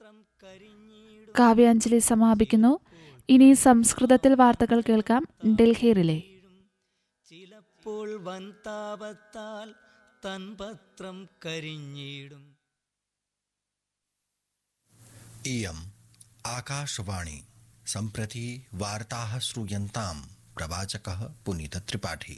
കാവ്യാഞ്ജലി സമാപിക്കുന്നു. ഇനി സംസ്കൃതത്തിൽ വാർത്തകൾ കേൾക്കാം. ഡൽഹി റിലേ. ചിലപ്പോൾ വൻതാപത്താൽ തൻപത്രം കരിഞ്ഞിടും. इयम् आकाशवाणी. सम्प्रति वार्ताः श्रूयन्तां. प्रवाचकः पुनीत त्रिपाठी.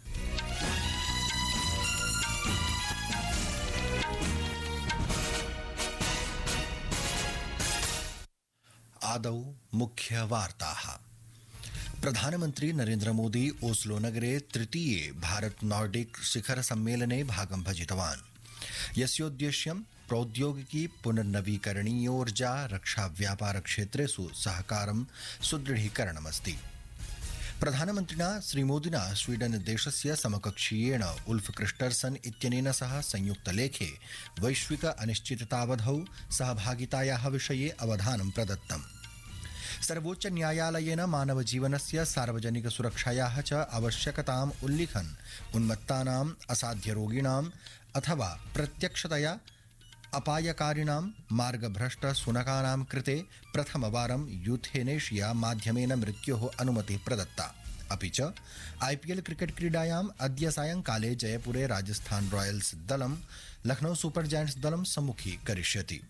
आदौ मुख्यवार्ताः. प्रधानमन्त्री नरेन्द्र मोदी ओस्लो नगरे तृतीये भारत नॉर्डिक शिखर सम्मेलने भागं भजितवान्, यस्योद्देश्यं प्रौद्योगिकी पुनर्नवीकरणीयोर्जा रक्षा व्यापार क्षेत्रेषु सहकारं सुदृढीकरणमस्ति. प्रधानमन्त्रिणा श्रीमोदिना स्वीडन देशस्य समकक्षीयेण उल्फ क्रिस्टर्सन इत्यनेन सह संयुक्तलेखे वैश्विक अनिश्चिततावधौ सहभागितायाः विषये अवधानं प्रदत्तम्. सर्वोच्च न्यायालयेन मानवजीवनस्य सार्वजनिक सुरक्षायाः च आवश्यकताम् उल्लिखन् उन्मत्तानाम्, असाध्यरोगिणाम् अथवा प्रत्यक्षतया अपायकारिणां मार्गभ्रष्ट शुनकानां कृते प्रथमवारं यूथेनेशिया माध्यमेन मृत्योः अनुमतिः प्रदत्ता. अपि च IPL क्रिकेट क्रीडायाम् अद्य सायंकाले जयपुरे राजस्थान रॉयल्स दलं लखनऊ सुपर जायंट्स दलं सम्मुखीकरिष्यति.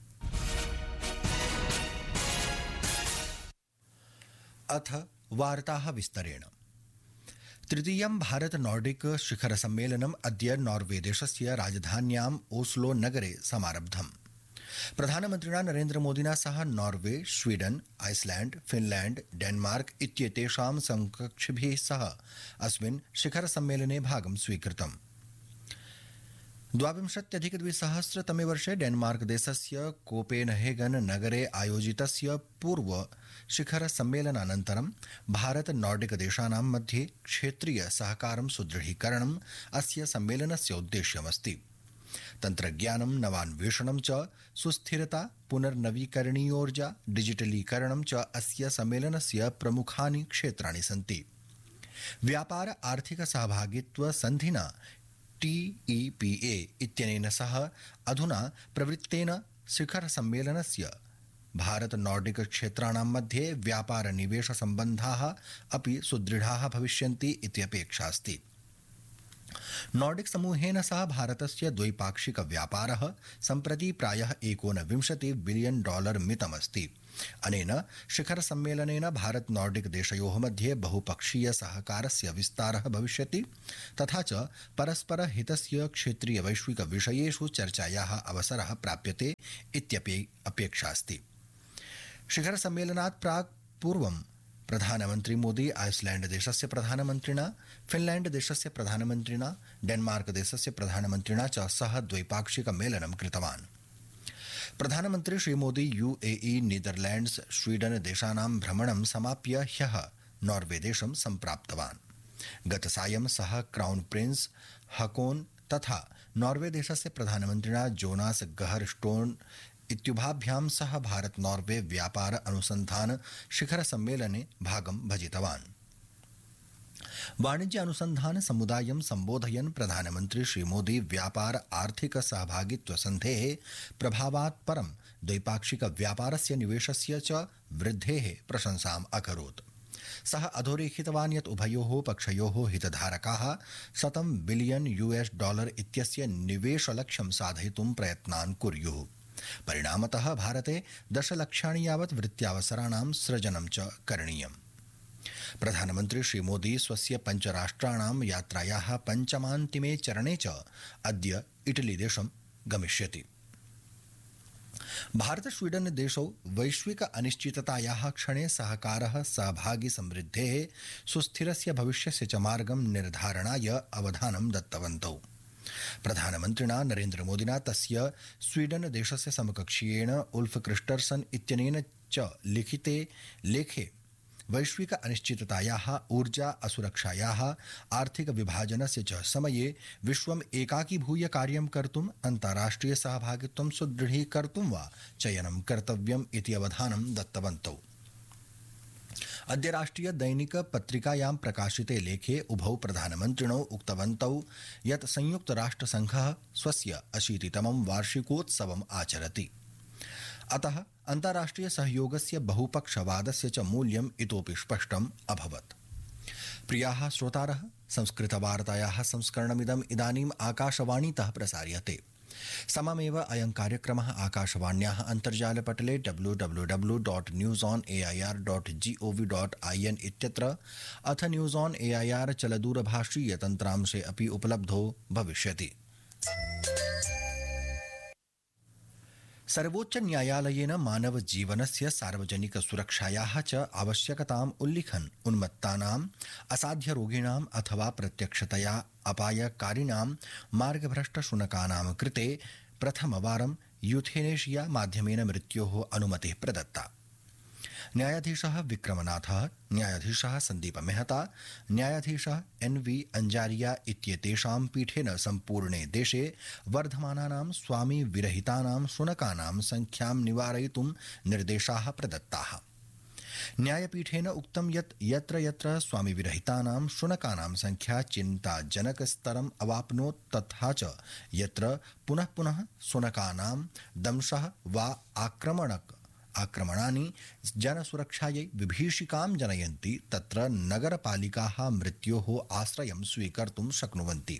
अथ वार्ताः विस्तरेण. तृतीयं भारत नॉर्डिक शिखर सम्मेलनम् अद्य नॉर्वे देशस्य राजधान्याम् ओस्लो नगरे समारब्धम्. प्रधानमन्त्रिणा नरेन्द्र मोदिना सह Norway, Sweden, Iceland, Finland, Denmark इत्येतेषां समकक्षिभिः सह अस्मिन् शिखर सम्मेलने भागं स्वीकृतम्. 2020 वर्षे डेनमार्क देशस्य कोपेनहेगन नगरे आयोजितस्य पूर्व शिखर सम्मेलनानन्तरं भारत नॉर्डिक देशानां मध्ये क्षेत्रीय सहकारं सुदृढीकरणम् अस्य सम्मेलनस्य उद्देश्यमस्ति. तन्त्रज्ञानं, नवान्वेषणं च, सुस्थिरता, पुनर्नवीकरणीयोर्जा, डिजिटलीकरणं च अस्य सम्मेलनस्य प्रमुखानि क्षेत्राणि सन्ति. व्यापार आर्थिक सहभागित्व सन्धिना TEPA इत्यनेन सह अधुना प्रवृत्तेन शिखर सम्मेलनस्य भारत नॉर्डिक क्षेत्राणां मध्ये व्यापार निवेश सम्बन्धाः अपि सुदृढाः भविष्यन्ति इति अपेक्षा अस्ति. नॉर्डिक समूहेन सह भारतस्य द्वैपाक्षिक व्यापारः सम्प्रति प्रायः $21 बिलियन मितमस्ति. अनेन शिखर सम्मेलनेन भारत नॉर्डिक देशयोः मध्ये बहुपक्षीय सहकारस्य विस्तारः भविष्यति, तथा च परस्पर हितस्य क्षेत्रीय वैश्विक विषयेषु चर्चायाः अवसरः प्राप्यते इत्यपि अपेक्षा अस्ति. शिखर सम्मेलनात् प्राक् पूर्वं प्रधानमन्त्री मोदी आइसलैंड देशस्य प्रधानमन्त्रिणा, फिनलैंड देशस्य प्रधानमन्त्रिणा, डेनमार्क देशस्य प्रधानमन्त्रिणा च सह द्वैपाक्षिक मेलनं कृतवान्. प्रधानमन्त्री श्रीमोदी UAE, नीदरलैंड्स, स्वीडन देशानां भ्रमणं समाप्य ह्यः नॉर्वे देशं सम्प्राप्तवान्. गतसायं सः क्राउन प्रिंस हकोन तथा नॉर्वे देशस्य प्रधानमन्त्रिणा जोनास गहर स्टोन इत्युभाभ्यां सह भारत नॉर्वे व्यापार अनुसंधान शिखर सम्मेलने भागं भजितवान्. वाणिज्य अनुसंधान समुदायं सम्बोधयन् प्रधानमन्त्री श्रीमोदी व्यापार आर्थिक सहभागित्व सन्धेः प्रभावात् परं द्वैपाक्षिक व्यापारस्य निवेशस्य च वृद्धेः प्रशंसाम् अकरोत्. सः अधोरेखितवान् यत् उभयोः पक्षयोः हितधारकाः $100 बिलियन इत्यस्य निवेशलक्ष्यं साधयितुं प्रयत्नान् कुर्युः. परिणामतः भारते 10 लक्षाणि यावत् वृत्त्यावसराणां सृजनं च करणीयम्. प्रधानमन्त्री श्रीमोदी स्वस्य 5 राष्ट्राणां यात्रायाः पञ्चमान्तिमे चरणे च अद्य इटली देशं गमिष्यति. भारत स्वीडन देशौ वैश्विक अनिश्चिततायाः क्षणे सहकारः, सहभागी समृद्धेः, सुस्थिरस्य भविष्यस्य च मार्गं निर्धारणाय अवधानं दत्तवन्तौ. प्रधानमन्त्रिणा नरेन्द्र मोदिना तस्य स्वीडन देशस्य समकक्षीयेण उल्फ क्रिस्टर्सन इत्यनेन च लिखिते लेखे वैश्विक अनिश्चिततायाः, ऊर्जा असुरक्षायाः, आर्थिक विभाजनस्य च समये विश्वम् एकाकीभूय कार्यं कर्तुम्, अन्ताराष्ट्रिय सहभागित्वं सुदृढीकर्तुं वा चयनं कर्तव्यम् इति अवधानं दत्तवन्तौ. अद्य राष्ट्रिय दैनिक पत्रिकायां प्रकाशिते लेखे उभौ प्रधानमन्त्रिणौ उक्तवन्तौ यत् संयुक्त राष्ट्रसङ्घः स्वस्य 80तमं वार्षिकोत्सवम् आचरति. अतः अन्ताराष्ट्रिय सहयोगस्य बहुपक्षवादस्य च मूल्यम् इतोपि स्पष्टम् अभवत्। प्रियाः श्रोतारः, संस्कृतवार्तायाः संस्करणमिदम् इदानीम् आकाशवाणीतः प्रसार्यते। सममेव अयं कार्यक्रमः आकाशवाण्याः अन्तर्जालपटले www.newsonair.gov.in इत्यत्र अथ न्यूज़ ऑन एआईआर चलदूरभाषीयतन्त्रांशे अपि उपलब्धो भविष्यति। सर्वोच्च न्यायालयेन मानव जीवनस्य सार्वजनिक सुरक्षायाः च आवश्यकताम् उल्लिखन् उन्मत्तानाम्, असाध्यरोगिणाम् अथवा प्रत्यक्षतया अपायकारिणां मार्गभ्रष्टशुनकानां कृते प्रथमवारं यूथेनेशिया माध्यमेन मृत्योः अनुमतिः प्रदत्ता। न्यायाधीशः विक्रमनाथः, न्यायाधीशः सन्दीप मेहता, न्यायाधीशः NV अंजारिया इत्येतेषां पीठेन सम्पूर्णे देशे वर्धमानानां स्वामी विरहितानां शुनकानां संख्यां निवारयितुं निर्देशाः प्रदत्ताः। न्यायपीठेन उक्तं यत् यत्र यत्र स्वामी विरहितानां शुनकानां संख्या चिन्ताजनकस्तरम् अवाप्नोत् तथा च यत्र पुनः पुनः शुनकानां दंशः वा आक्रमणानि जनसुरक्षायै विभीषिकां जनयन्ति तत्र नगरपालिकाः मृत्योः आश्रयं स्वीकर्तुं शक्नुवन्ति।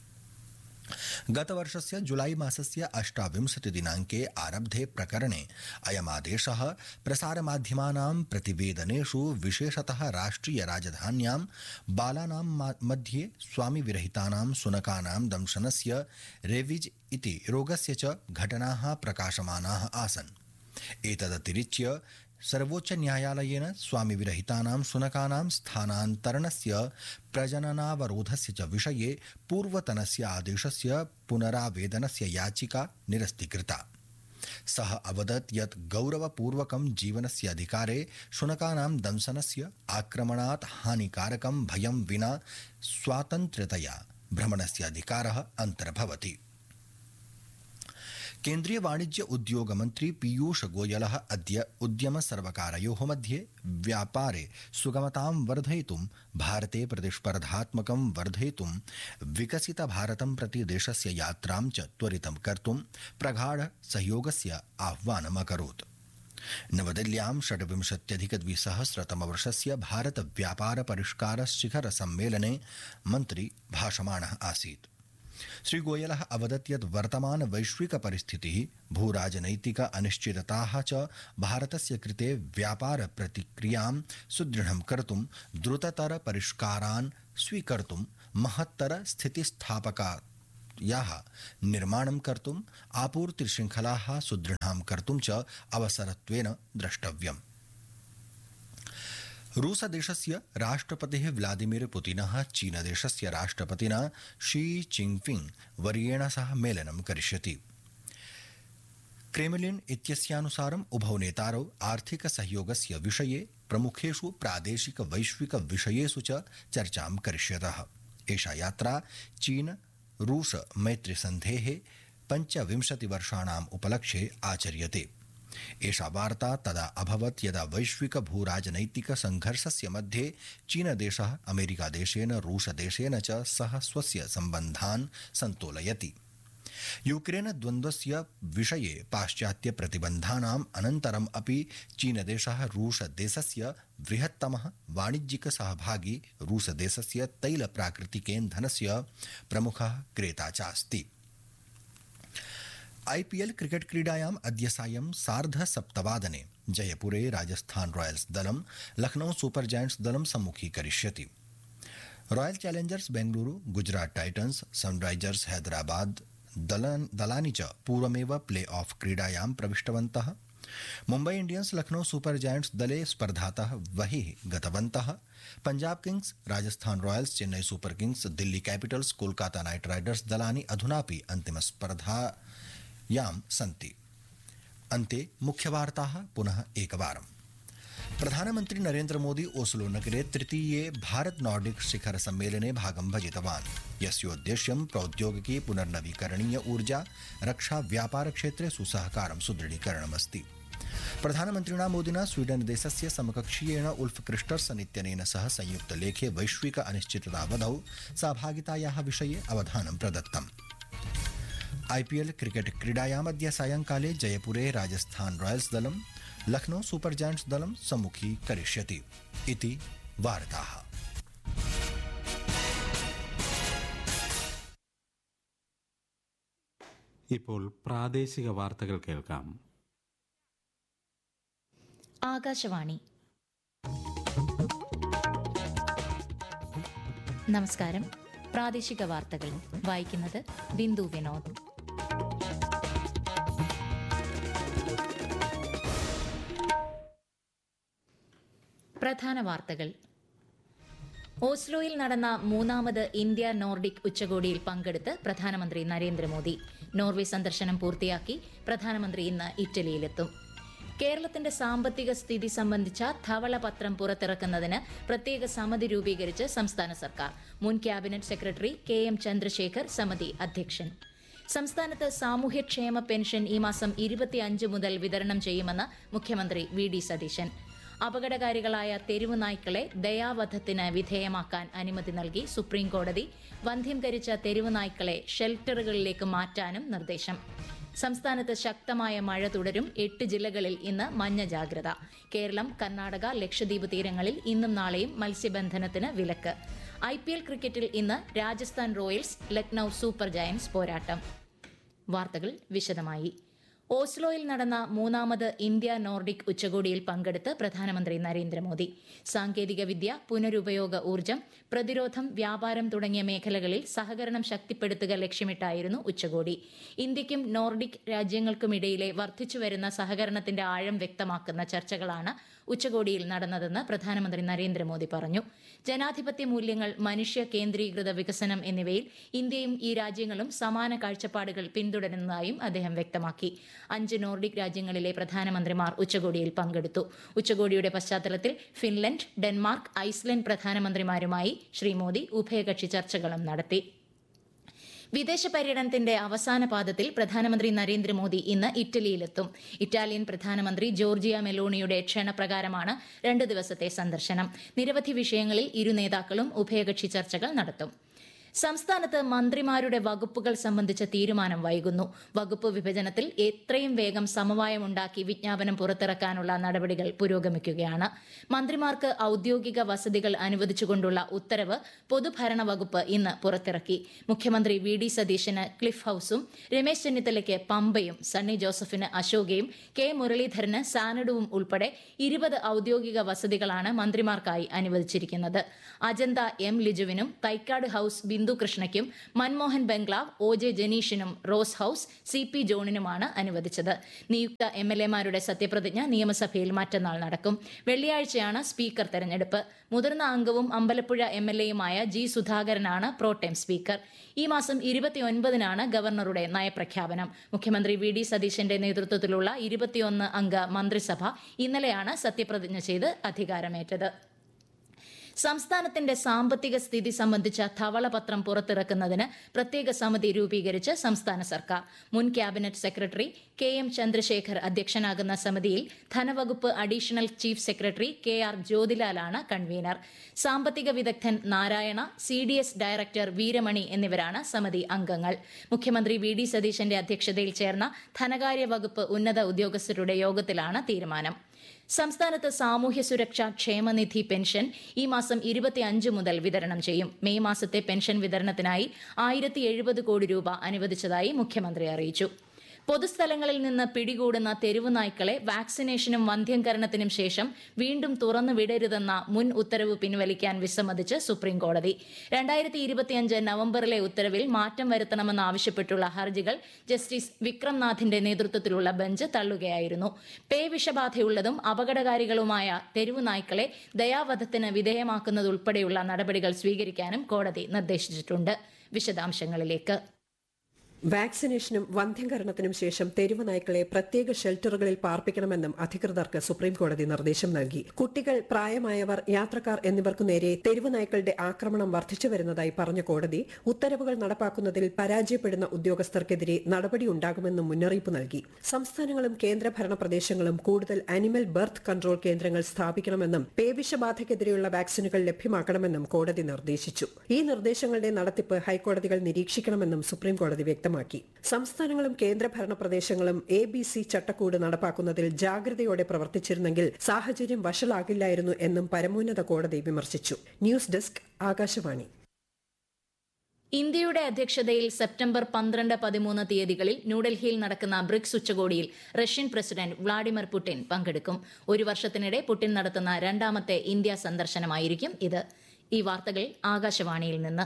गतवर्षस्य जुलाई मासस्य 28 दिनाङ्के आरब्धे प्रकरणे अयमादेशः प्रसारमाध्यमानां प्रतिवेदनेषु विशेषतः राष्ट्रियराजधान्यां बालानां मध्ये स्वामिविरहितानां शुनकानां दंशनस्य रेविज इति रोगस्य च घटनाः प्रकाशमानाः आसन्। एतदतिरिच्य सर्वोच्चन्यायालयेन स्वामिविरहितानां शुनकानां स्थानान्तरणस्य प्रजननावरोधस्य च विषये पूर्वतनस्य आदेशस्य पुनरावेदनस्य याचिका निरस्तीकृता। सः अवदत् यत् गौरवपूर्वकं जीवनस्य अधिकारे शुनकानां दंशनस्य आक्रमणात् हानिकारकं भयं विना स्वातन्त्र्यतया भ्रमणस्य अधिकारः अन्तर्भवति। केन्द्रीय वाणिज्य उद्योग मन्त्री पीयूष गोयलः अद्य उद्यमसर्वकारयोः मध्ये व्यापारे सुगमतां वर्धयितुं, भारते प्रतिस्पर्धात्मकं वर्धयितुं, विकसितभारतं प्रति देशस्य यात्रां च त्वरितं कर्तुं प्रगाढ सहयोगस्य आह्वानम् अकरोत्। नवदिल्ल्यां 26-द्विसहस्रतमवर्षस्य भारत व्यापार परिष्कार शिखर सम्मेलने मन्त्री भाषमाणः आसीत्। श्री गोयलः अवदत् यत् वर्तमान वैश्विक परिस्थितिः, भूराजनैतिक अनिश्चितताः च भारतस्य कृते व्यापार प्रतिक्रियां सुदृढं कर्तुं, द्रुततर परिष्कारान् स्वीकर्तुं, महत्तर स्थितिस्थापकायाः निर्माणं कर्तुं, आपूर्तिशृङ्खलाः सुदृढां कर्तुं च अवसरत्वेन द्रष्टव्यम्। रूसदेशस्य राष्ट्रपतिः व्लादिमीर पुतिनः चीनदेशस्य राष्ट्रपतिना शी चिनफिंग वर्येण सह मेलनं करिष्यति। क्रेमलिन इत्यस्यानुसारम् उभौ नेतारौ आर्थिक सहयोगस्य विषये, प्रमुखेषु प्रादेशिक वैश्विक विषयेषु च चर्चां करिष्यतः। एषा यात्रा चीन रूस मैत्रीसन्धेः 25 वर्षाणाम् उपलक्ष्ये आचर्यते। एषा वार्ता तदा अभवत् यदा वैश्विक भूराजनैतिक संघर्षस्य मध्ये चीनदेशः अमेरिकादेशेन रूसदेशेन च सह स्वस्य सम्बन्धान् सन्तोलयति। यूक्रेन द्वन्द्वस्य विषये पाश्चात्य प्रतिबन्धानाम् अनन्तरम् अपि चीनदेशः रूसदेशस्य बृहत्तमः वाणिज्यिक सहभागी, रूसदेशस्य तैल प्राकृतिकेन्धनस्य प्रमुखः क्रेता चास्ति। IPL क्रिकेट क्रीडायाम् अद्य सायं 7:30 जयपुरे राजस्थान रॉयल्स दलं लखनऊ सुपर जायंट्स दलं सम्मुखीकरिष्यति। Royal Challengers Bengaluru, Gujarat titans, Sunrisers Hyderabad दलानि च पूर्वमेव प्ले ऑफ क्रीडायां प्रविष्टवन्तः। Mumbai Indians Lucknow super giants दले स्पर्धातः बहिः गतवन्तः। Punjab Kings, Rajasthan Royals, Chennai super Kings, Delhi Capitals, Kolkata night Riders दलानि अधुनापि अन्तिमस्पर्धायां सन्ति। अन्ते मुख्यवार्ताः पुनः एकवारम्। प्रधानमन्त्री नरेन्द्र मोदी ओस्लो नगरे तृतीये भारत नॉर्डिक शिखर सम्मेलने भागं भजितवान्, यस्योद्देश्यं प्रौद्योगिकी, पुनर्नवीकरणीय ऊर्जा, रक्षा, व्यापार क्षेत्रे सुसहकारं सुदृढीकरणमस्ति। प्रधानमन्त्रिणा मोदिना स्वीडन देशस्य समकक्षीयेण उल्फ क्रिस्टर्सन इत्यनेन सह संयुक्त लेखे वैश्विक अनिश्चिततावधौ सहभागितायाः विषये अवधानं प्रदत्तम्। IPL क्रिकेट क्रीडायामद्य सायंकाले जयपुरे राजस्थान रॉयल्स दलं लखनऊ सुपर जायंट्स दलं सम्मुखी करिष्यति इति वार्ताः। ഇപ്പോൾ പ്രാദേശിക വാർത്തകൾ കേൾക്കാം. ആകാശവാണി. നമസ്കാരം. പ്രാദേശിക വാർത്തകൾ വായിക്കുന്നത് ബിന്ദു വിനോദ്. പ്രധാന വാർത്തകൾ. ഓസ്ലോയിൽ നടന്ന മൂന്നാമത് ഇന്ത്യ നോർഡിക് ഉച്ചകോടിയിൽ പങ്കെടുത്ത് പ്രധാനമന്ത്രി നരേന്ദ്രമോദി. നോർവേ സന്ദർശനം പൂർത്തിയാക്കി പ്രധാനമന്ത്രി ഇന്ന് ഇറ്റലിയിലെത്തും. കേരളത്തിന്റെ സാമ്പത്തിക സ്ഥിതി സംബന്ധിച്ച ധവളപത്രം പുറത്തിറക്കുന്നതിന് പ്രത്യേക സമിതി രൂപീകരിച്ച് സംസ്ഥാന സർക്കാർ. മുൻ ക്യാബിനറ്റ് സെക്രട്ടറി KM ചന്ദ്രശേഖർ സമിതി അധ്യക്ഷൻ. സംസ്ഥാനത്ത് സാമൂഹ്യക്ഷേമ പെൻഷൻ ഈ മാസം 25 മുതൽ വിതരണം ചെയ്യുമെന്ന് മുഖ്യമന്ത്രി VD സതീശൻ. അപകടകാരികളായ തെരുവ് നായ്ക്കളെ ദയാവധത്തിന് വിധേയമാക്കാൻ അനുമതി നൽകി സുപ്രീംകോടതി. വന്ധ്യംകരിച്ച തെരുവ് നായ്ക്കളെ ഷെൽട്ടറുകളിലേക്ക് മാറ്റാനും നിർദ്ദേശം. സംസ്ഥാനത്ത് ശക്തമായ മഴ തുടരും. 8 ജില്ലകളിൽ ഇന്ന് മഞ്ഞ ജാഗ്രത. കേരളം, കർണാടക, ലക്ഷദ്വീപ് തീരങ്ങളിൽ ഇന്നും നാളെയും മത്സ്യബന്ധനത്തിന് വിലക്ക്. IPL ക്രിക്കറ്റിൽ ഇന്ന് Rajasthan Royals Lucknow super Giants പോരാട്ടം. വാർത്തകൾ വിശദമായി. ഓസ്ലോയിൽ നടന്ന മൂന്നാമത് ഇന്ത്യ നോർഡിക് ഉച്ചകോടിയിൽ പങ്കെടുത്ത് പ്രധാനമന്ത്രി നരേന്ദ്രമോദി. സാങ്കേതികവിദ്യ, പുനരുപയോഗ ഊർജ്ജം, പ്രതിരോധം, വ്യാപാരം തുടങ്ങിയ മേഖലകളിൽ സഹകരണം ശക്തിപ്പെടുത്തുക ലക്ഷ്യമിട്ടായിരുന്നു ഉച്ചകോടി. ഇന്ത്യയ്ക്കും നോർഡിക് രാജ്യങ്ങൾക്കുമിടയിലെ വർദ്ധിച്ചുവരുന്ന സഹകരണത്തിന്റെ ആഴം വ്യക്തമാക്കുന്ന ചർച്ചകളാണ് ഉച്ചകോടിയിൽ നടന്നതെന്ന് പ്രധാനമന്ത്രി നരേന്ദ്രമോദി പറഞ്ഞു. ജനാധിപത്യ മൂല്യങ്ങൾ, മനുഷ്യ കേന്ദ്രീകൃത വികസനം എന്നിവയിൽ ഇന്ത്യയും ഈ രാജ്യങ്ങളും സമാന കാഴ്ചപ്പാടുകൾ പിന്തുടരുന്നതായും അദ്ദേഹം വ്യക്തമാക്കി. 5 നോർഡിക് രാജ്യങ്ങളിലെ പ്രധാനമന്ത്രിമാർ ഉച്ചകോടിയിൽ പങ്കെടുത്തു. ഉച്ചകോടിയുടെ പശ്ചാത്തലത്തിൽ Finland, Denmark, Iceland പ്രധാനമന്ത്രിമാരുമായി Shri Modi ഉഭയകക്ഷി ചർച്ചകളും നടത്തി. വിദേശ പര്യടനത്തിന്റെ അവസാന പാദത്തിൽ പ്രധാനമന്ത്രി നരേന്ദ്രമോദി ഇന്ന് ഇറ്റലിയിലെത്തും. ഇറ്റാലിയൻ പ്രധാനമന്ത്രി ജോർജിയ മെലോണിയുടെ ക്ഷണപ്രകാരമാണ് 2 ദിവസത്തെ സന്ദർശനം. നിരവധി വിഷയങ്ങളിൽ ഇരു നേതാക്കളും ഉഭയകക്ഷി ചർച്ചകൾ നടത്തും. സംസ്ഥാനത്ത് മന്ത്രിമാരുടെ വകുപ്പുകൾ സംബന്ധിച്ച തീരുമാനം വൈകുന്നു. വകുപ്പ് വിഭജനത്തിൽ എത്രയും വേഗം സമവായമുണ്ടാക്കി വിജ്ഞാപനം പുറത്തിറക്കാനുള്ള നടപടികൾ പുരോഗമിക്കുകയാണ്. മന്ത്രിമാർക്ക് ഔദ്യോഗിക വസതികൾ അനുവദിച്ചുകൊണ്ടുള്ള ഉത്തരവ് പൊതുഭരണ വകുപ്പ് ഇന്ന് പുറത്തിറക്കി. മുഖ്യമന്ത്രി VD സതീശന് ക്ലിഫ് ഹൌസും, രമേശ് ചെന്നിത്തലയ്ക്ക് പമ്പയും, സണ്ണി ജോസഫിന് അശോകയും, K മുരളീധരന് സാനഡുവും ഉൾപ്പെടെ 20 ഔദ്യോഗിക വസതികളാണ് മന്ത്രിമാർക്കായി അനുവദിച്ചിരിക്കുന്നത്. അജന്ത M ലിജുവിനും, തൈക്കാട് ഹൌസ് ബിന്ദു കൃഷ്ണയ്ക്കും, മൻമോഹൻ ബംഗ്ലാവ് OJ ജനീഷിനും, റോസ് ഹൌസ് CP ജോണിനുമാണ് അനുവദിച്ചത്. നിയുക്ത MLA-മാരുടെ സത്യപ്രതിജ്ഞ നിയമസഭയിൽ മറ്റന്നാൾ നടക്കും. വെള്ളിയാഴ്ചയാണ് സ്പീക്കർ തെരഞ്ഞെടുപ്പ്. മുതിർന്ന അംഗവും അമ്പലപ്പുഴ MLA-യുമായ G സുധാകരനാണ് പ്രോടേം സ്പീക്കർ. ഈ മാസം 29-നാണ് ഗവർണറുടെ നയപ്രഖ്യാപനം. മുഖ്യമന്ത്രി VD സതീശന്റെ നേതൃത്വത്തിലുള്ള 21 അംഗ മന്ത്രിസഭ ഇന്നലെയാണ് സത്യപ്രതിജ്ഞ ചെയ്ത് അധികാരമേറ്റത്. സംസ്ഥാനത്തിന്റെ സാമ്പത്തിക സ്ഥിതി സംബന്ധിച്ച ധവളപത്രം പുറത്തിറക്കുന്നതിന് പ്രത്യേക സമിതി രൂപീകരിച്ച് സംസ്ഥാന സർക്കാർ. മുൻ ക്യാബിനറ്റ് സെക്രട്ടറി KM ചന്ദ്രശേഖർ അധ്യക്ഷനാകുന്ന സമിതിയിൽ ധനവകുപ്പ് additional chief secretary KR ജ്യോതിലാലാണ് convener. സാമ്പത്തിക വിദഗ്ധൻ നാരായണ, CDS ഡയറക്ടർ വീരമണി എന്നിവരാണ് സമിതി അംഗങ്ങൾ. മുഖ്യമന്ത്രി VD സതീശന്റെ അധ്യക്ഷതയിൽ ചേർന്ന ധനകാര്യ വകുപ്പ് ഉന്നത ഉദ്യോഗസ്ഥരുടെ യോഗത്തിലാണ് തീരുമാനം. സംസ്ഥാനത്ത് സാമൂഹ്യ സുരക്ഷാ ക്ഷേമനിധി പെൻഷൻ ഈ മാസം 25 മുതൽ വിതരണം ചെയ്യും. മെയ് മാസത്തെ പെൻഷൻ വിതരണത്തിനായി 1070 കോടി രൂപ അനുവദിച്ചതായി മുഖ്യമന്ത്രി അറിയിച്ചു. പൊതുസ്ഥലങ്ങളിൽ നിന്ന് പിടികൂടുന്ന തെരുവ് നായ്ക്കളെ വാക്സിനേഷനും വന്ധ്യംകരണത്തിനും ശേഷം വീണ്ടും തുറന്നു വിടരുതെന്ന മുൻ ഉത്തരവ് പിൻവലിക്കാൻ വിസമ്മതിച്ച് സുപ്രീംകോടതി. 2025 നവംബറിലെ ഉത്തരവിൽ മാറ്റം വരുത്തണമെന്നാവശ്യപ്പെട്ടുള്ള ഹർജികൾ ജസ്റ്റിസ് വിക്രംനാഥിന്റെ നേതൃത്വത്തിലുള്ള ബെഞ്ച് തള്ളുകയായിരുന്നു. പേവിഷബാധയുള്ളതും അപകടകാരികളുമായ തെരുവ് നായ്ക്കളെ ദയാവധത്തിന് വിധേയമാക്കുന്നതുൾപ്പെടെയുള്ള നടപടികൾ സ്വീകരിക്കാനും കോടതി നിർദ്ദേശിച്ചിട്ടുണ്ട്. വിശദാംശങ്ങളിലേക്ക്. വാക്സിനേഷനും വന്ധ്യംകരണത്തിനും ശേഷം തെരുവ് നായ്ക്കളെ പ്രത്യേക ഷെൽട്ടറുകളിൽ പാർപ്പിക്കണമെന്നും അധികൃതർക്ക് സുപ്രീംകോടതി നിർദ്ദേശം നൽകി. കുട്ടികൾ, പ്രായമായവർ, യാത്രക്കാർ എന്നിവർക്കു നേരെ തെരുവ് നായ്ക്കളുടെ ആക്രമണം വർദ്ധിച്ചു വരുന്നതായി പറഞ്ഞ കോടതി ഉത്തരവുകൾ നടപ്പാക്കുന്നതിൽ പരാജയപ്പെടുന്ന ഉദ്യോഗസ്ഥർക്കെതിരെ നടപടിയുണ്ടാകുമെന്നും മുന്നറിയിപ്പ് നൽകി. സംസ്ഥാനങ്ങളും കേന്ദ്രഭരണ പ്രദേശങ്ങളും കൂടുതൽ അനിമൽ ബർത്ത് കൺട്രോൾ കേന്ദ്രങ്ങൾ സ്ഥാപിക്കണമെന്നും പേവിഷബാധയ്ക്കെതിരെയുള്ള വാക്സിനുകൾ ലഭ്യമാക്കണമെന്നും കോടതി നിർദ്ദേശിച്ചു. ഈ നിർദ്ദേശങ്ങളുടെ നടത്തിപ്പ് ഹൈക്കോടതികൾ നിരീക്ഷിക്കണമെന്നും സുപ്രീംകോടതി വ്യക്തമാക്കി. വ്യക്തമാക്കി. സംസ്ഥാനങ്ങളും കേന്ദ്രഭരണ പ്രദേശങ്ങളും ABC ചട്ടക്കൂട് നടപ്പാക്കുന്നതിൽ ജാഗ്രതയോടെ പ്രവർത്തിച്ചിരുന്നെങ്കിൽ സാഹചര്യം വഷളാകില്ലായിരുന്നു എന്നും പരമോന്നത കോടതി വിമർശിച്ചു. News desk, Akashvani. ഇന്ത്യയുടെ അധ്യക്ഷതയിൽ സെപ്റ്റംബർ 12-13 തീയതികളിൽ ന്യൂഡൽഹിയിൽ നടക്കുന്ന ബ്രിക്സ് ഉച്ചകോടിയിൽ റഷ്യൻ പ്രസിഡന്റ് വ്ളാഡിമിർ പുടിൻ പങ്കെടുക്കും. ഒരു വർഷത്തിനിടെ പുടിൻ നടത്തുന്ന രണ്ടാമത്തെ ഇന്ത്യ സന്ദർശനമായിരിക്കും ഇത്. ഈ വാർത്തകൾ ആകാശവാണിയിൽ നിന്ന്.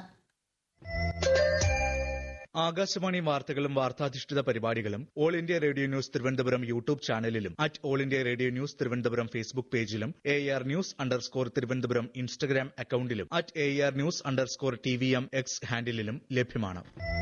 ആകാശവാണി വാർത്തകളും വാർത്താധിഷ്ഠിത പരിപാടികളും all India radio news Thiruvananthapuram YouTube ചാനലിലും all India radio news Thiruvananthapuram Facebook പേജിലും AR News_ തിരുവനന്തപുരം ഇൻസ്റ്റഗ്രാം അക്കൌണ്ടിലും AR News_TVM X ഹാൻഡിലും ലഭ്യമാണ്.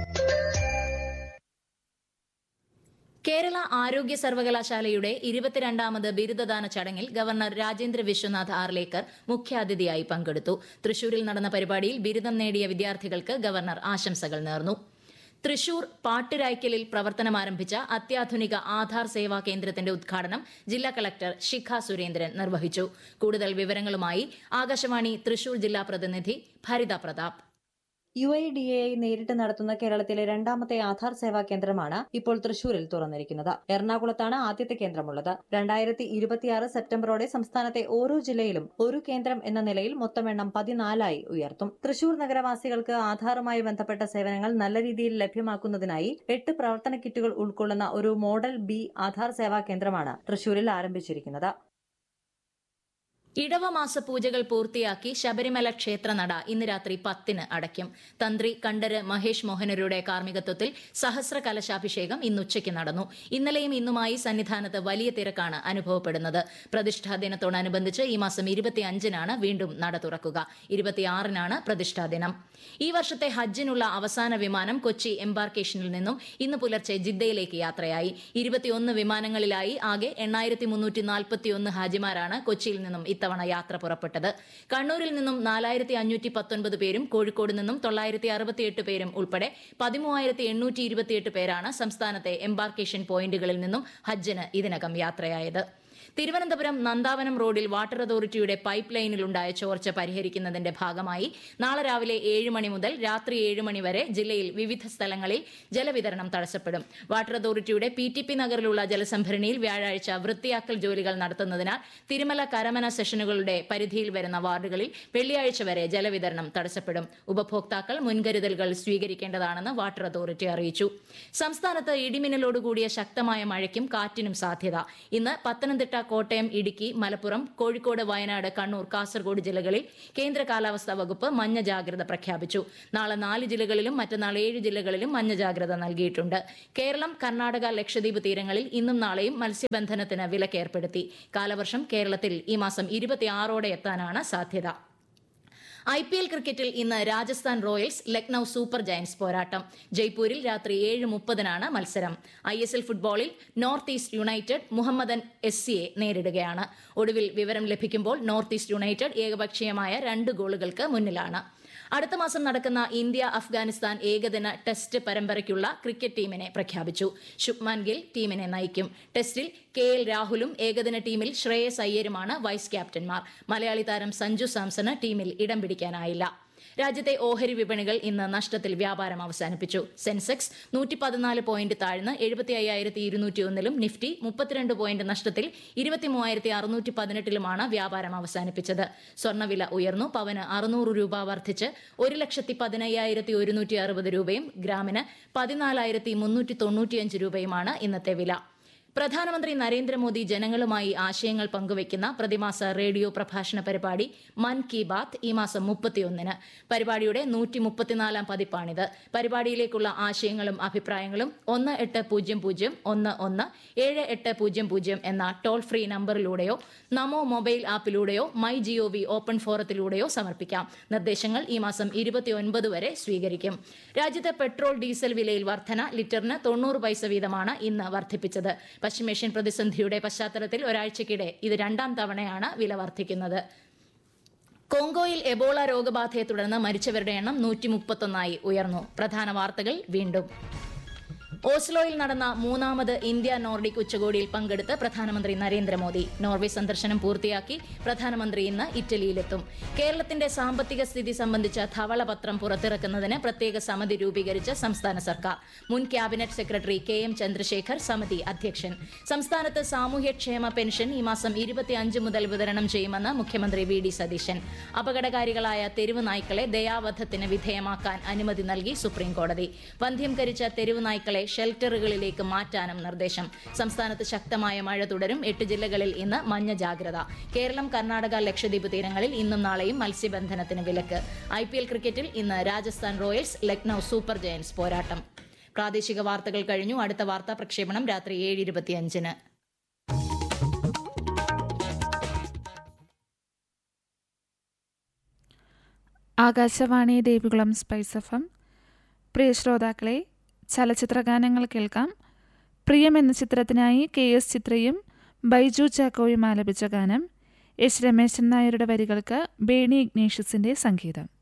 കേരള ആരോഗ്യ സർവകലാശാലയുടെ 22ാമത് ബിരുദദാന ചടങ്ങിൽ ഗവർണർ രാജേന്ദ്ര വിശ്വനാഥ് ആർലേക്കർ മുഖ്യാതിഥിയായി പങ്കെടുത്തു. തൃശൂരിൽ നടന്ന പരിപാടിയിൽ ബിരുദം നേടിയ വിദ്യാർത്ഥികൾക്ക് ഗവർണർ ആശംസകൾ നേർന്നു. തൃശൂർ പാട്ടുരായ്ക്കലിൽ പ്രവർത്തനമാരംഭിച്ച അത്യാധുനിക ആധാർ സേവാ കേന്ദ്രത്തിന്റെ ഉദ്ഘാടനം ജില്ലാ കളക്ടർ ശിഖ സുരേന്ദ്രൻ നിർവഹിച്ചു. കൂടുതൽ വിവരങ്ങളുമായി ആകാശവാണി തൃശൂർ ജില്ലാ പ്രതിനിധി ഭരിത പ്രതാപ്. UIDAI നേരിട്ട് നടത്തുന്ന കേരളത്തിലെ രണ്ടാമത്തെ ആധാർ സേവാ കേന്ദ്രമാണ് ഇപ്പോൾ തൃശൂരിൽ തുറന്നിരിക്കുന്നത്. എറണാകുളത്താണ് ആദ്യത്തെ കേന്ദ്രമുള്ളത്. 2026 സെപ്റ്റംബറോടെ സംസ്ഥാനത്തെ ഓരോ ജില്ലയിലും ഒരു കേന്ദ്രം എന്ന നിലയിൽ മൊത്തം എണ്ണം 14 ഉയർത്തും. തൃശൂർ നഗരവാസികൾക്ക് ആധാറുമായി ബന്ധപ്പെട്ട സേവനങ്ങൾ നല്ല രീതിയിൽ ലഭ്യമാക്കുന്നതിനായി 8 പ്രവർത്തന കിറ്റുകൾ ഉൾക്കൊള്ളുന്ന ഒരു മോഡൽ B ആധാർ സേവാ കേന്ദ്രമാണ് തൃശൂരിൽ ആരംഭിച്ചിരിക്കുന്നത്. ഇടവമാസ പൂജകൾ പൂർത്തിയാക്കി ശബരിമല ക്ഷേത്രനട ഇന്ന് രാത്രി 10-ന് അടയ്ക്കും. തന്ത്രി കണ്ഠര് മഹേഷ് മോഹനരുടെ കാർമ്മികത്വത്തിൽ സഹസ്ര കലശാഭിഷേകം ഇന്നുച്ചയ്ക്ക് നടന്നു. ഇന്നലെയും ഇന്നുമായി സന്നിധാനത്ത് വലിയ തിരക്കാണ് അനുഭവപ്പെടുന്നത്. പ്രതിഷ്ഠാ ദിനത്തോടനുബന്ധിച്ച് ഈ മാസം 25-നാണ് വീണ്ടും നട തുറക്കുക. 26-നാണ് പ്രതിഷ്ഠാ ദിനം. ഈ വർഷത്തെ ഹജ്ജിനുള്ള അവസാന വിമാനം കൊച്ചി എംബാർക്കേഷനിൽ നിന്നും ഇന്ന് പുലർച്ചെ ജിദ്ദയിലേക്ക് യാത്രയായി. 21 വിമാനങ്ങളിലായി ആകെ 8341 ഹാജിമാരാണ് കൊച്ചിയിൽ നിന്നും ഇത്തവണ യാത്ര പുറപ്പെട്ടത്. കണ്ണൂരിൽ നിന്നും 4519 പേരും കോഴിക്കോട് നിന്നും 968 പേരും ഉൾപ്പെടെ 13828 പേരാണ് സംസ്ഥാനത്തെ എംബാർക്കേഷൻ പോയിന്റുകളിൽ നിന്നും ഹജ്ജിന് ഇതിനകം യാത്രയായത്. തിരുവനന്തപുരം നന്ദാവനം റോഡിൽ വാട്ടർ അതോറിറ്റിയുടെ പൈപ്പ് ലൈനിലുണ്ടായ ചോർച്ച പരിഹരിക്കുന്നതിന്റെ ഭാഗമായി നാളെ രാവിലെ 7 മണി മുതൽ രാത്രി 7 മണി വരെ ജില്ലയിൽ വിവിധ സ്ഥലങ്ങളിൽ ജലവിതരണം തടസ്സപ്പെടും. വാട്ടർ അതോറിറ്റിയുടെ PTP നഗറിലുള്ള ജലസംഭരണിയിൽ വ്യാഴാഴ്ച വൃത്തിയാക്കൽ ജോലികൾ നടത്തുന്നതിനാൽ തിരുമല കരമന സെഷനുകളുടെ പരിധിയിൽ വരുന്ന വാർഡുകളിൽ വെള്ളിയാഴ്ച വരെ ജലവിതരണം തടസ്സപ്പെടും. ഉപഭോക്താക്കൾ മുൻകരുതലുകൾ സ്വീകരിക്കേണ്ടതാണെന്ന് വാട്ടർ അതോറിറ്റി അറിയിച്ചു. സംസ്ഥാനത്ത് ഇടിമിന്നലോടുകൂടിയ ശക്തമായ മഴയ്ക്കും കാറ്റിനും സാധ്യത. ഇന്ന് പത്തനംതിട്ട, കോട്ടയം, ഇടുക്കി, മലപ്പുറം, കോഴിക്കോട്, വയനാട്, കണ്ണൂർ, കാസർഗോഡ് ജില്ലകളിൽ കേന്ദ്ര കാലാവസ്ഥാ വകുപ്പ് മഞ്ഞ ജാഗ്രത പ്രഖ്യാപിച്ചു. നാളെ 4 ജില്ലകളിലും മറ്റന്നാൾ 7 ജില്ലകളിലും മഞ്ഞ ജാഗ്രത നൽകിയിട്ടുണ്ട്. കേരളം, കർണാടക, ലക്ഷദ്വീപ് തീരങ്ങളിൽ ഇന്നും നാളെയും മത്സ്യബന്ധനത്തിന് വിലക്കേർപ്പെടുത്തി. കാലവർഷം കേരളത്തിൽ ഈ മാസം 26-ഓടെ എത്താനാണ് സാധ്യത. IPL ക്രിക്കറ്റിൽ ഇന്ന് Rajasthan Royals Lucknow super Giants പോരാട്ടം. ജയ്പൂരിൽ രാത്രി 7:30-നാണ് മത്സരം. ISL ഫുട്ബോളിൽ നോർത്ത് ഈസ്റ്റ് യുണൈറ്റഡ് മുഹമ്മദൻ SCയെ നേരിടുകയാണ്. ഒടുവിൽ വിവരം ലഭിക്കുമ്പോൾ നോർത്ത് ഈസ്റ്റ് യുണൈറ്റഡ് ഏകപക്ഷീയമായ 2 ഗോളുകൾക്ക് മുന്നിലാണ്. അടുത്ത മാസം നടക്കുന്ന ഇന്ത്യ അഫ്ഗാനിസ്ഥാൻ ഏകദിന ടെസ്റ്റ് പരമ്പരയ്ക്കുള്ള ക്രിക്കറ്റ് ടീമിനെ പ്രഖ്യാപിച്ചു. ശുഭ്മാൻ ഗിൽ ടീമിനെ നയിക്കും. ടെസ്റ്റിൽ KL രാഹുലും ഏകദിന ടീമിൽ ശ്രേയസ് അയ്യരുമാണ് വൈസ് ക്യാപ്റ്റന്മാർ. മലയാളി താരം സഞ്ജു സാംസണ് ടീമിൽ ഇടം പിടിക്കാനായില്ല. രാജ്യത്തെ ഓഹരി വിപണികൾ ഇന്ന് നഷ്ടത്തിൽ വ്യാപാരം അവസാനിപ്പിച്ചു. സെൻസെക്സ് 114 പോയിന്റ് താഴ്ന്ന് 75,201-ലും നിഫ്റ്റി 32 പോയിന്റ് നഷ്ടത്തിൽ 23,618-ലുമാണ് വ്യാപാരം അവസാനിപ്പിച്ചത്. സ്വർണ്ണവില ഉയർന്നു. പവന് 600 രൂപ വർദ്ധിച്ച് 1,15,160 രൂപയും ഗ്രാമിന് 14,395 രൂപയുമാണ് ഇന്നത്തെ വില. പ്രധാനമന്ത്രി നരേന്ദ്രമോദി ജനങ്ങളുമായി ആശയങ്ങൾ പങ്കുവയ്ക്കുന്ന പ്രതിമാസ റേഡിയോ പ്രഭാഷണ പരിപാടി മൻ കി ബാത്ത് ഈ മാസം 31-ന്. പരിപാടിയുടെ 134-ാം പതിപ്പാണിത്. പരിപാടിയിലേക്കുള്ള ആശയങ്ങളും അഭിപ്രായങ്ങളും 1800-11-7800 എന്ന ടോൾ ഫ്രീ നമ്പറിലൂടെയോ നമോ മൊബൈൽ ആപ്പിലൂടെയോ MyGov ഓപ്പൺ ഫോറത്തിലൂടെയോ സമർപ്പിക്കാം. നിർദ്ദേശങ്ങൾ ഈ മാസം 29 വരെ സ്വീകരിക്കും. രാജ്യത്തെ പെട്രോൾ, ഡീസൽ വിലയിൽ വർധന ലിറ്ററിന് 90 പൈസ വീതമാണ് ഇന്ന് വർദ്ധിപ്പിച്ചത്. പശ്ചിമേഷ്യൻ പ്രതിസന്ധിയുടെ പശ്ചാത്തലത്തിൽ ഒരാഴ്ചക്കിടെ ഇത് 2ാം തവണയാണ് വില വർദ്ധിക്കുന്നത്. കോങ്കോയിൽ എബോള രോഗബാധയെ തുടർന്ന് മരിച്ചവരുടെ എണ്ണം 131 ഉയർന്നു. പ്രധാന വാർത്തകൾ വീണ്ടും. ഓസ്ലോയിൽ നടന്ന മൂന്നാമത് ഇന്ത്യ നോർഡിക് ഉച്ചകോടിയിൽ പങ്കെടുത്ത് പ്രധാനമന്ത്രി നരേന്ദ്രമോദി. നോർവേ സന്ദർശനം പൂർത്തിയാക്കി പ്രധാനമന്ത്രി ഇന്ന് ഇറ്റലിയിലെത്തും. കേരളത്തിന്റെ സാമ്പത്തിക സ്ഥിതി സംബന്ധിച്ച ധവളപത്രം പുറത്തിറക്കുന്നതിന് പ്രത്യേക സമിതി രൂപീകരിച്ച് സംസ്ഥാന സർക്കാർ. മുൻ ക്യാബിനറ്റ് സെക്രട്ടറി KM ചന്ദ്രശേഖർ സമിതി അധ്യക്ഷൻ. സംസ്ഥാനത്ത് സാമൂഹ്യക്ഷേമ പെൻഷൻ ഈ മാസം 25 മുതൽ വിതരണം ചെയ്യുമെന്ന് മുഖ്യമന്ത്രി VD സതീശൻ. അപകടകാരികളായ തെരുവ് നായ്ക്കളെ ദയാവധത്തിന് വിധേയമാക്കാൻ അനുമതി നൽകി സുപ്രീംകോടതി. വന്ധ്യംകരിച്ച തെരുവ് നായ്ക്കളെ ഷെൽട്ടറുകളിലേക്ക് മാറ്റാനും നിർദ്ദേശം. സംസ്ഥാനത്ത് ശക്തമായ മഴ തുടരും. 8 ജില്ലകളിൽ ഇന്ന് മഞ്ഞ ജാഗ്രത. കേരളം, കർണാടക, ലക്ഷദ്വീപ് തീരങ്ങളിൽ ഇന്നും നാളെയും മത്സ്യബന്ധനത്തിന് വിലക്ക്. IPL ക്രിക്കറ്റിൽ ഇന്ന് Rajasthan Royals Lucknow super Giants പോരാട്ടം. പ്രാദേശിക വാർത്തകൾ കഴിഞ്ഞു. അടുത്ത വാർത്താ പ്രക്ഷേപണം രാത്രി 7:25. Akashvani Devikulam spice FM. പ്രിയ ശ്രോതാക്കളെ, ചലച്ചിത്രഗാനങ്ങൾ കേൾക്കാം. പ്രിയം എന്ന ചിത്രത്തിനായി KS ചിത്രയും ബൈജു ചാക്കോയും ആലപിച്ച ഗാനം. S രമേശൻ നായരുടെ വരികൾക്ക് ബേണി ഇഗ്നേഷ്യസിന്റെ സംഗീതം.